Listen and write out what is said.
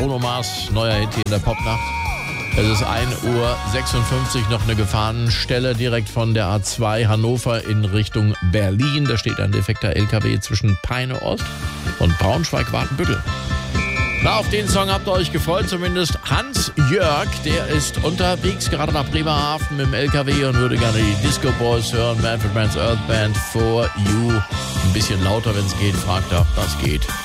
Bruno Mars, neuer Hit hier in der Popnacht. Es ist 1:56 Uhr, noch eine Gefahrenstelle direkt von der A2 Hannover in Richtung Berlin. Da steht ein defekter LKW zwischen Peine Ost und Braunschweig-Watenbüttel. Na, auf den Song habt ihr euch gefreut, zumindest Hans-Jörg, der ist unterwegs, gerade nach Bremerhaven mit dem LKW und würde gerne die Disco Boys hören, Manfred Mann's Earth Band, For You. Ein bisschen lauter, wenn es geht, fragt er, das geht.